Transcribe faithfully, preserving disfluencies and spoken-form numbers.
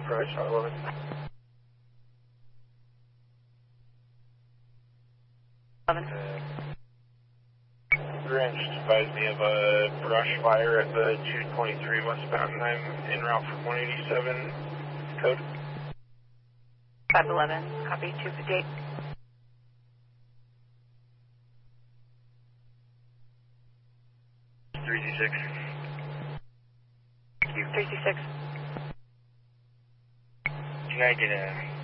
approach, five eleven. eleven. Ranch just advised me of a brush fire at the two twenty-three westbound, and I'm en route for one eighty-seven code. five eleven, copy, two fifty-eight. three two six. three two six. Can I get a